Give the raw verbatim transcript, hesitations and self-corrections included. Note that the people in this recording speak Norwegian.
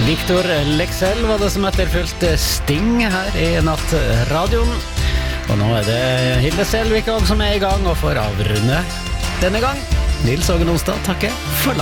Victor Leksell var det som etterfulgte Sting her i Nattradioen. Og nå er det Hilde Selvik også som er i gang og får avrunde denne gang. Nils Ågen Onsdag takker for laget.